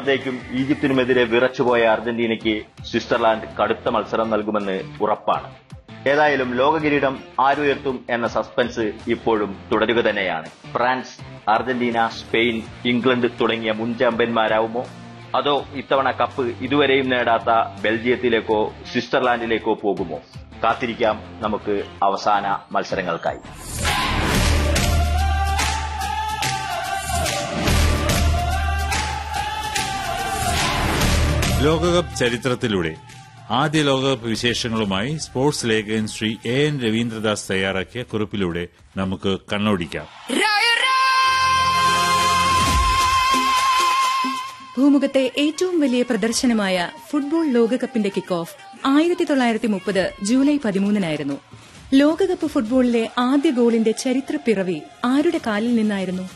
അപ്പോഴത്തേക്കും ഈജിപ്തിനുമെതിരെ വിറച്ചുപോയ അർജന്റീനയ്ക്ക് സ്വിറ്റ്സർലാൻഡ് കടുത്ത മത്സരം നൽകുമെന്ന് ഉറപ്പാണ്. ഏതായാലും ലോക കിരീടം ആരുയർത്തും എന്ന സസ്പെൻസ് ഇപ്പോഴും തുടരുക തന്നെയാണ്. ഫ്രാൻസ്, അർജന്റീന, സ്പെയിൻ, ഇംഗ്ലണ്ട് തുടങ്ങിയ മുൻ ചാമ്പ്യന്മാരാവുമോ? അതോ ഇത്തവണ കപ്പ് ഇതുവരെയും നേടാത്ത ബെൽജിയത്തിലേക്കോ സ്വിറ്റ്സർലാൻഡിലേക്കോ പോകുമോ? കാത്തിരിക്കാം നമുക്ക് അവസാന മത്സരങ്ങൾക്കായി. ലോകകപ്പ് ചരിത്രത്തിലൂടെ ആദ്യ ലോകകപ്പ് വിശേഷങ്ങളുമായി സ്പോർട്സ് ലേഖകൻ ശ്രീ AN രവീന്ദ്രദാസ് തയ്യാറാക്കിയ കുറിപ്പിലൂടെ നമുക്ക് കണ്ണോടിക്കാം. ഭൂമുഖത്തെ ഏറ്റവും വലിയ പ്രദർശനമായ ഫുട്ബോൾ ലോകകപ്പിന്റെ കിക്ക് ഓഫ് 1930 ജൂലൈ 13 ലോകകപ്പ് ഫുട്ബോളിലെ ആദ്യ ഗോളിന്റെ ചരിത്ര പിറവി ആരുടെ കാലിൽ നിന്നായിരുന്നു?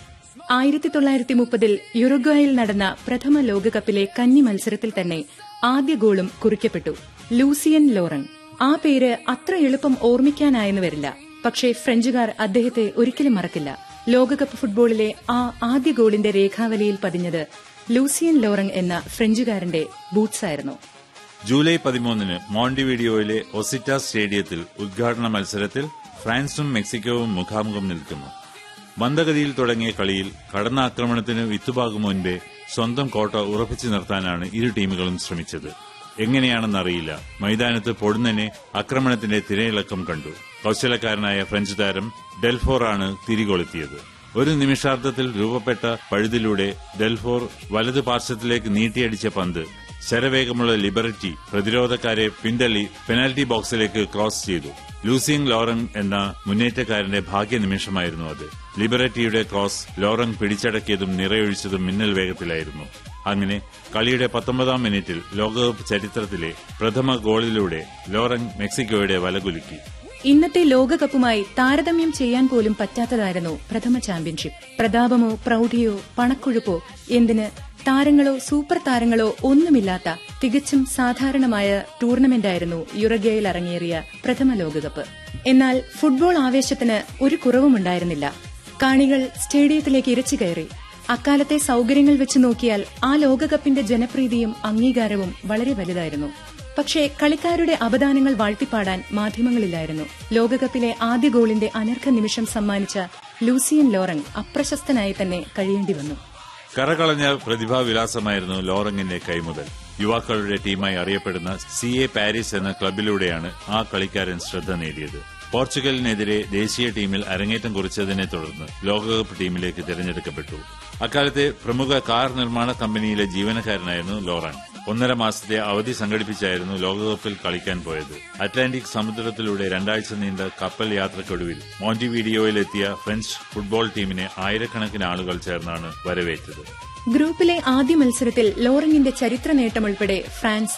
1930 യുറുഗ്വായിൽ നടന്ന പ്രഥമ ലോകകപ്പിലെ കന്നി മത്സരത്തിൽ തന്നെ ആദ്യ ഗോളും കുറിക്കപ്പെട്ടു. ലൂസിയൻ ലോറങ്. ആ പേര് അത്ര എളുപ്പം ഓർമ്മിക്കാനായെന്ന് വരില്ല. പക്ഷേ ഫ്രഞ്ചുകാർ അദ്ദേഹത്തെ ഒരിക്കലും മറക്കില്ല. ലോകകപ്പ് ഫുട്ബോളിലെ ആ ആദ്യ ഗോളിന്റെ രേഖാവലിയിൽ പതിഞ്ഞത് ലൂസിയൻ ലോറങ് എന്ന ഫ്രഞ്ചുകാരന്റെ ബൂട്ട്സായിരുന്നു. ജൂലൈ 13 മോണ്ടിവീഡിയോയിലെ ഒസിറ്റ സ്റ്റേഡിയത്തിൽ ഉദ്ഘാടന മത്സരത്തിൽ ഫ്രാൻസും മെക്സിക്കോവും മുഖാമുഖം നിൽക്കുന്നു. മന്ദഗതിയിൽ തുടങ്ങിയ കളിയിൽ കടന്നാക്രമണത്തിന് വിത്തുപാകും മുൻപേ സ്വന്തം കോട്ട ഉറപ്പിച്ചു നിർത്താനാണ് ഇരു ടീമുകളും ശ്രമിച്ചത്. എങ്ങനെയാണെന്നറിയില്ല, മൈതാനത്ത് പൊടുന്നനെ ആക്രമണത്തിന്റെ തിരയിളക്കം കണ്ടു. കൌശലക്കാരനായ ഫ്രഞ്ച് താരം ഡെൽഫോറാണ് തിരികൊളുത്തിയത്. ഒരു നിമിഷാർദ്ധത്തിൽ രൂപപ്പെട്ട പഴുതിലൂടെ ഡെൽഫോർ വലതു പാർശ്വത്തിലേക്ക് നീട്ടിയടിച്ച പന്ത് ശരവേഗമുള്ള ലിബർട്ടി പ്രതിരോധക്കാരെ പിന്തള്ളി പെനാൽറ്റി ബോക്സിലേക്ക് ക്രോസ് ചെയ്തു. ലൂസിയൻ ലോറങ് എന്ന മുന്നേറ്റക്കാരന്റെ ഭാഗ്യ നിമിഷമായിരുന്നു അത്. ലിബററ്റിയുടെ ക്രോസ് ലോറങ് പിടിച്ചടക്കിയതും നിറയൊഴിച്ചതും മിന്നൽ വേഗത്തിലായിരുന്നു. അങ്ങനെ കളിയുടെ 19-ാം മിനിറ്റിൽ ലോകകപ്പ് ചരിത്രത്തിലെ പ്രഥമ ഗോളിലൂടെ ലോറങ് മെക്സിക്കോയുടെ വലകുലുക്കി. ഇന്നത്തെ ലോകകപ്പുമായി താരതമ്യം ചെയ്യാൻ പോലും പറ്റാത്തതായിരുന്നു പ്രഥമ ചാമ്പ്യൻഷിപ്പ്. പ്രതാപമോ പ്രൌഢിയോ പണക്കൊഴുപ്പോ എന്തിന്, താരങ്ങളോ സൂപ്പർ താരങ്ങളോ ഒന്നുമില്ലാത്ത തികച്ചും സാധാരണമായ ടൂർണമെന്റായിരുന്നു യുറുഗ്വേയിൽ അരങ്ങേറിയ പ്രഥമ ലോകകപ്പ്. എന്നാൽ ഫുട്ബോൾ ആവേശത്തിന് ഒരു കുറവുമുണ്ടായിരുന്നില്ല. കാണികൾ സ്റ്റേഡിയത്തിലേക്ക് ഇരച്ചു കയറി. അക്കാലത്തെ സൌകര്യങ്ങൾ വെച്ച് നോക്കിയാൽ ആ ലോകകപ്പിന്റെ ജനപ്രീതിയും അംഗീകാരവും വളരെ വലുതായിരുന്നു. പക്ഷേ കളിക്കാരുടെ അപദാനങ്ങൾ വാഴ്ത്തിപ്പാടാൻ മാധ്യമങ്ങളില്ലായിരുന്നു. ലോകകപ്പിലെ ആദ്യ ഗോളിന്റെ അനർഘ നിമിഷം സമ്മാനിച്ച ലൂസിയൻ ലോറങ് അപ്രശസ്തനായി തന്നെ കഴിയേണ്ടി വന്നു. കറകളഞ്ഞ പ്രതിഭാവിലാസമായിരുന്നു ലോറങ്ങിന്റെ കൈമുതൽ. യുവാക്കളുടെ ടീമായി അറിയപ്പെടുന്ന CA പാരീസ് എന്ന ക്ലബിലൂടെയാണ് ആ കളിക്കാരൻ ശ്രദ്ധ നേടിയത്. പോർച്ചുഗലിനെതിരെ ദേശീയ ടീമിൽ അരങ്ങേറ്റം കുറിച്ചതിനെ തുടർന്ന് ലോകകപ്പ് ടീമിലേക്ക് തിരഞ്ഞെടുക്കപ്പെട്ടു. അക്കാലത്തെ പ്രമുഖ കാർ നിർമ്മാണ കമ്പനിയിലെ ജീവനക്കാരനായിരുന്നു ലോറങ്. 1.5 മാസത്തെ അവധി സംഘടിപ്പിച്ചായിരുന്നു ലോകകപ്പിൽ കളിക്കാൻ പോയത്. അറ്റ്ലാന്റിക് സമുദ്രത്തിലൂടെ 2 ആഴ്ച നീണ്ട കപ്പൽ യാത്രക്കൊടുവിൽ മോണ്ടിവീഡിയോയിലെത്തിയ ഫ്രഞ്ച് ഫുട്ബോൾ ടീമിനെ ആയിരക്കണക്കിന് ആളുകൾ ചേർന്നാണ് വരവേറ്റത്. ഗ്രൂപ്പിലെ ആദ്യ മത്സരത്തിൽ ലോറങ്ങിന്റെ ചരിത്ര നേട്ടമുൾപ്പെടെ ഫ്രാൻസ്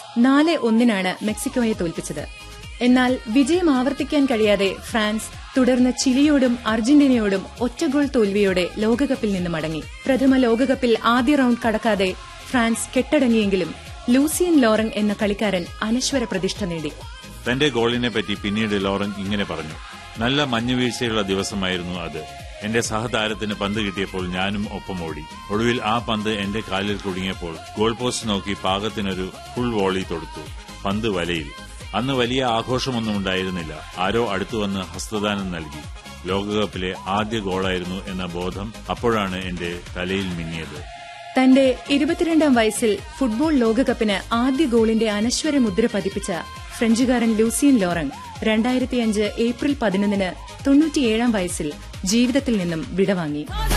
4-1 മെക്സിക്കോയെ തോൽപ്പിച്ചത്. എന്നാൽ വിജയം ആവർത്തിക്കാൻ കഴിയാതെ ഫ്രാൻസ് തുടർന്ന് ചിലിയോടും അർജന്റീനയോടും ഒറ്റ ഗോൾ തോൽവിയോടെ ലോകകപ്പിൽ നിന്ന് മടങ്ങി. പ്രഥമ ലോകകപ്പിൽ ആദ്യ റൌണ്ട് കടക്കാതെ ഫ്രാൻസ് കെട്ടടങ്ങിയെങ്കിലും ലൂസിയൻ ലോറങ് എന്ന കളിക്കാരൻ അനശ്വര പ്രതിഷ്ഠ നേടി. തന്റെ ഗോളിനെപ്പറ്റി പിന്നീട് ലോറങ് ഇങ്ങനെ പറഞ്ഞു: നല്ല മഞ്ഞുവീഴ്ചയുള്ള ദിവസമായിരുന്നു അത്. എന്റെ സഹതാരത്തിന് പന്ത് കിട്ടിയപ്പോൾ ഞാനും ഒപ്പം ഓടി. ഒടുവിൽ ആ പന്ത് എന്റെ കാലിൽ കുടുങ്ങിയപ്പോൾ ഗോൾ പോസ്റ്റ് നോക്കി പാകത്തിനൊരു ഫുൾ വോളി തൊടുത്തു. പന്ത് വലയിൽ. അന്ന് വലിയ ആഘോഷമൊന്നും ഉണ്ടായിരുന്നില്ല. ആരോ അടുത്തുവന്ന് ഹസ്തദാനം നൽകി. ലോകകപ്പിലെ ആദ്യ ഗോളായിരുന്നു എന്ന ബോധം അപ്പോഴാണ് എന്റെ തലയിൽ മിന്നിയത്. തന്റെ 22-ാം വയസ്സിൽ ഫുട്ബോൾ ലോകകപ്പിന് ആദ്യ ഗോളിന്റെ അനശ്വര മുദ്ര പതിപ്പിച്ച ഫ്രഞ്ചുകാരൻ ലൂസിയൻ ലോറങ് 2005 ഏപ്രിൽ 11 97-ാം വയസ്സിൽ ജീവിതത്തിൽ നിന്നും വിടവാങ്ങി.